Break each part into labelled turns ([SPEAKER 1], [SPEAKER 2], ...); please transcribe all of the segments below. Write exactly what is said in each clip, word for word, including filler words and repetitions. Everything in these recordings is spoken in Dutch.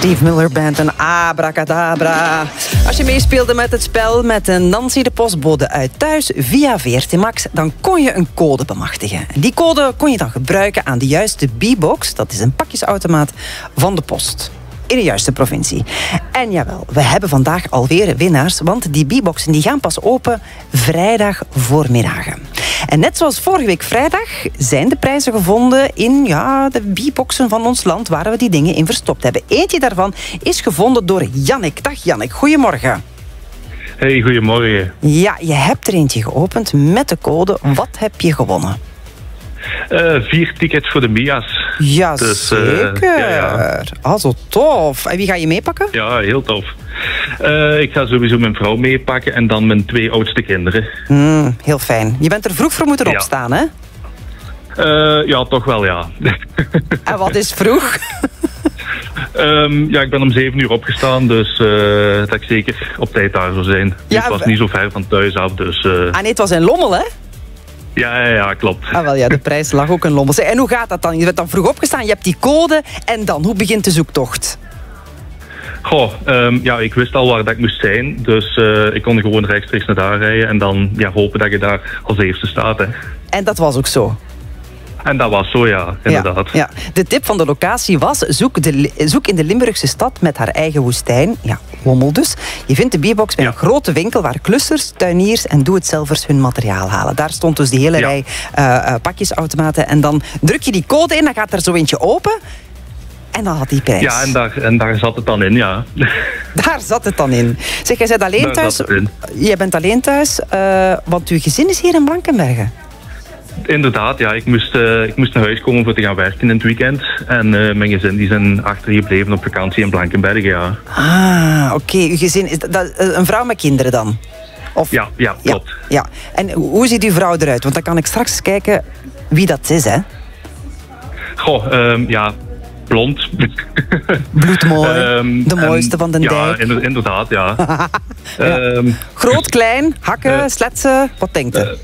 [SPEAKER 1] Steve Miller Band en Abracadabra. Als je meespeelde met het spel met Nancy de postbode uit thuis via V R T Max, dan kon je een code bemachtigen. En die code kon je dan gebruiken aan de juiste B-box, dat is een pakjesautomaat van de post. In de juiste provincie. En jawel, we hebben vandaag alweer winnaars, want die B-boxen die gaan pas open vrijdag voormiddagen. En net zoals vorige week vrijdag zijn de prijzen gevonden in ja, de B-boxen van ons land waar we die dingen in verstopt hebben. Eentje daarvan is gevonden door Jannik. Dag Jannik, goedemorgen.
[SPEAKER 2] Hey, goedemorgen.
[SPEAKER 1] Ja, je hebt er eentje geopend met de code. Wat heb je gewonnen?
[SPEAKER 2] Uh, vier tickets voor de Mia's.
[SPEAKER 1] Ja,
[SPEAKER 2] dus,
[SPEAKER 1] zeker.
[SPEAKER 2] Uh, ja, ja.
[SPEAKER 1] Ah, zo tof. En wie ga je meepakken?
[SPEAKER 2] Ja, heel tof. Uh, ik ga sowieso mijn vrouw meepakken en dan mijn twee oudste kinderen.
[SPEAKER 1] Mm, heel fijn. Je bent er vroeg voor moeten
[SPEAKER 2] ja.
[SPEAKER 1] opstaan, hè?
[SPEAKER 2] Uh, ja, toch wel, ja.
[SPEAKER 1] En wat is vroeg?
[SPEAKER 2] um, ja, ik ben om zeven uur opgestaan, dus uh, dat ik zeker op tijd daar zou zijn. Ja, het was niet zo ver van thuis af, dus... Uh...
[SPEAKER 1] Ah nee, het was in Lommel, hè?
[SPEAKER 2] Ja, ja, ja, klopt.
[SPEAKER 1] Ah, wel, ja, de prijs lag ook in Lommel. En hoe gaat dat dan? Je bent dan vroeg opgestaan, je hebt die code en dan, hoe begint de zoektocht?
[SPEAKER 2] Goh, um, ja, ik wist al waar dat ik moest zijn, dus uh, ik kon gewoon rechtstreeks naar daar rijden en dan ja, hopen dat je daar als eerste staat. Hè.
[SPEAKER 1] En dat was ook zo?
[SPEAKER 2] En dat was zo, ja, inderdaad.
[SPEAKER 1] Ja, ja. De tip van de locatie was, zoek, de, zoek in de Limburgse stad met haar eigen woestijn, ja, Lommel dus. Je vindt de B-box bij ja. een grote winkel waar klussers, tuiniers en doe-het-zelvers hun materiaal halen. Daar stond dus die hele ja. rij uh, uh, pakjesautomaten en dan druk je die code in, dan gaat er zo eentje open. En dan had die prijs.
[SPEAKER 2] Ja, en daar, en daar zat het dan in, ja.
[SPEAKER 1] Daar zat het dan in. Zeg, jij bent alleen
[SPEAKER 2] daar
[SPEAKER 1] thuis.
[SPEAKER 2] Zat het in.
[SPEAKER 1] Jij bent alleen thuis, uh, want uw gezin is hier in Blankenbergen.
[SPEAKER 2] Inderdaad, ja. Ik moest, uh, ik moest naar huis komen voor te gaan werken in het weekend. En uh, mijn gezin die zijn achtergebleven op vakantie in Blankenbergen, ja.
[SPEAKER 1] Ah, oké. Okay. Uw gezin, is dat, dat een vrouw met kinderen dan? Of...
[SPEAKER 2] Ja, ja, klopt.
[SPEAKER 1] Ja, ja. En hoe ziet uw vrouw eruit? Want dan kan ik straks kijken wie dat is, hè?
[SPEAKER 2] Goh, um, ja... blond.
[SPEAKER 1] Bloedmooi. Um, de mooiste
[SPEAKER 2] en,
[SPEAKER 1] van de
[SPEAKER 2] ja,
[SPEAKER 1] dijk. Ja,
[SPEAKER 2] inderdaad, ja.
[SPEAKER 1] ja. Um, Groot, klein, hakken, uh, sletsen, wat denkt u? Uh,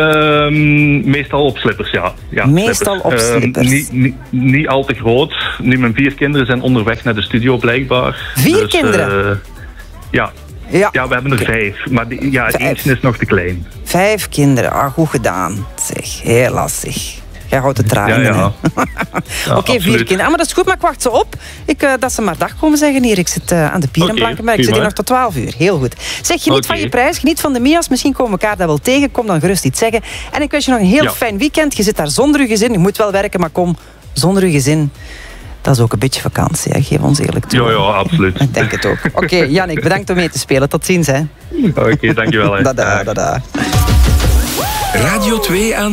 [SPEAKER 2] um, meestal op slippers, ja. ja
[SPEAKER 1] meestal
[SPEAKER 2] slippers.
[SPEAKER 1] op slippers.
[SPEAKER 2] Um, niet, niet, niet al te groot. Nu, mijn vier kinderen zijn onderweg naar de studio, blijkbaar.
[SPEAKER 1] Vier
[SPEAKER 2] dus,
[SPEAKER 1] kinderen?
[SPEAKER 2] Uh, ja. Ja. ja, we hebben er vijf. Maar die, ja, het eentje is nog te klein.
[SPEAKER 1] Vijf kinderen, ah, goed gedaan. Zeg, heel lastig. Jij houdt het draaien. Ja, ja. ja, Oké, okay, vier kinderen. Ah, maar dat is goed, maar ik wacht ze op. Ik, uh, dat ze maar dag komen zeggen hier. Ik zit uh, aan de pier in okay, Blankenberg. Ik zit hier nog tot twaalf uur. Heel goed. Zeg, geniet okay. van je prijs. Geniet van de Mia's. Misschien komen we elkaar daar wel tegen. Kom dan gerust iets zeggen. En ik wens je nog een heel ja. fijn weekend. Je zit daar zonder je gezin. Je moet wel werken, maar kom, zonder je gezin. Dat is ook een beetje vakantie, hè? Geef ons eerlijk toe.
[SPEAKER 2] Ja, ja, absoluut.
[SPEAKER 1] Ik denk het ook. Oké, okay, Jannik, bedankt om mee te spelen. Tot ziens, hè.
[SPEAKER 2] Oké, okay, dankjewel. Hè.
[SPEAKER 1] Dada, dada.
[SPEAKER 3] Radio twee aan